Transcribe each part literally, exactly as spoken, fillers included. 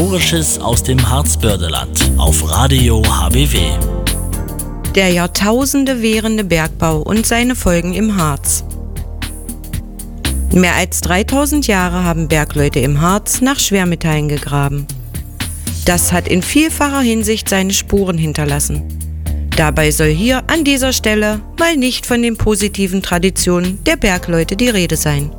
Historisches aus dem Harzbördeland auf Radio H B W. Der Jahrtausende währende Bergbau und seine Folgen im Harz. Mehr als dreitausend Jahre haben Bergleute im Harz nach Schwermetallen gegraben. Das hat in vielfacher Hinsicht seine Spuren hinterlassen. Dabei soll hier an dieser Stelle mal nicht von den positiven Traditionen der Bergleute die Rede sein.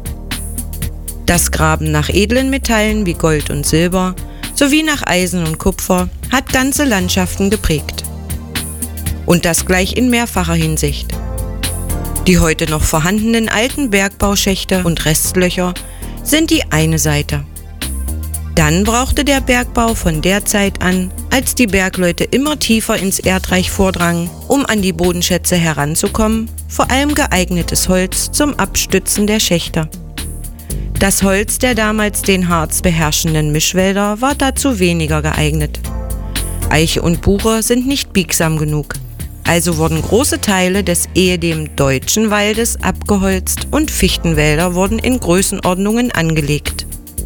Das Graben nach edlen Metallen wie Gold und Silber sowie nach Eisen und Kupfer hat ganze Landschaften geprägt. Und das gleich in mehrfacher Hinsicht. Die heute noch vorhandenen alten Bergbauschächte und Restlöcher sind die eine Seite. Dann brauchte der Bergbau von der Zeit an, als die Bergleute immer tiefer ins Erdreich vordrangen, um an die Bodenschätze heranzukommen, vor allem geeignetes Holz zum Abstützen der Schächte. Das Holz der damals den Harz beherrschenden Mischwälder war dazu weniger geeignet. Eiche und Buche sind nicht biegsam genug. Also wurden große Teile des ehedem deutschen Waldes abgeholzt und Fichtenwälder wurden in Größenordnungen angelegt.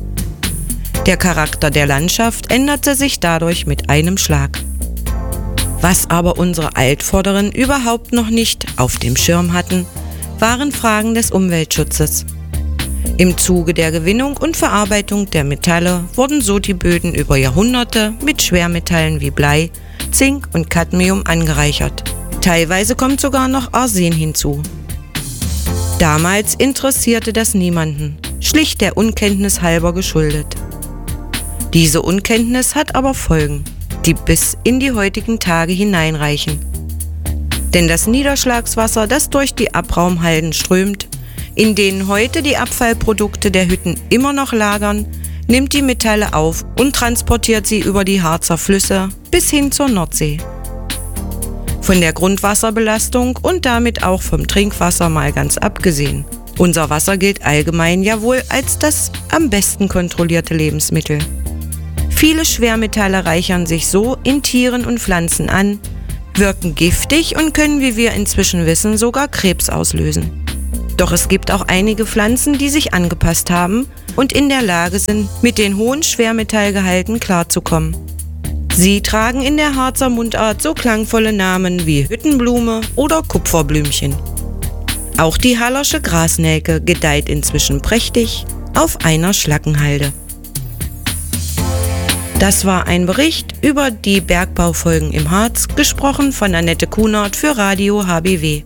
Der Charakter der Landschaft änderte sich dadurch mit einem Schlag. Was aber unsere Altvorderen überhaupt noch nicht auf dem Schirm hatten, waren Fragen des Umweltschutzes. Im Zuge der Gewinnung und Verarbeitung der Metalle wurden so die Böden über Jahrhunderte mit Schwermetallen wie Blei, Zink und Cadmium angereichert. Teilweise kommt sogar noch Arsen hinzu. Damals interessierte das niemanden, schlicht der Unkenntnis halber geschuldet. Diese Unkenntnis hat aber Folgen, die bis in die heutigen Tage hineinreichen. Denn das Niederschlagswasser, das durch die Abraumhalden strömt, in denen heute die Abfallprodukte der Hütten immer noch lagern, nimmt die Metalle auf und transportiert sie über die Harzer Flüsse bis hin zur Nordsee. Von der Grundwasserbelastung und damit auch vom Trinkwasser mal ganz abgesehen. Unser Wasser gilt allgemein ja wohl als das am besten kontrollierte Lebensmittel. Viele Schwermetalle reichern sich so in Tieren und Pflanzen an, wirken giftig und können, wie wir inzwischen wissen, sogar Krebs auslösen. Doch es gibt auch einige Pflanzen, die sich angepasst haben und in der Lage sind, mit den hohen Schwermetallgehalten klarzukommen. Sie tragen in der Harzer Mundart so klangvolle Namen wie Hüttenblume oder Kupferblümchen. Auch die Hallersche Grasnelke gedeiht inzwischen prächtig auf einer Schlackenhalde. Das war ein Bericht über die Bergbaufolgen im Harz, gesprochen von Annette Kunert für Radio H B W.